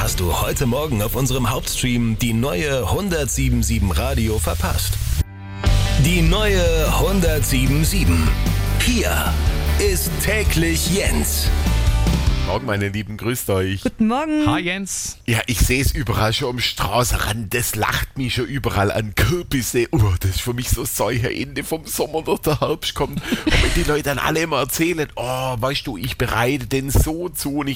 hast du heute Morgen auf unserem Hauptstream die neue 107.7 Radio verpasst. Die neue 107.7. Hier ist täglich Jens. Morgen, meine Lieben, grüßt euch. Guten Morgen. Hi Jens. Ja, ich sehe es überall schon am Straßenrand, das lacht mich schon überall an. Kürbisse, das ist für mich so Ende vom Sommer, dass der Herbst kommt. Und wenn die Leute dann alle immer erzählen, weißt du, ich bereite den so zu und ich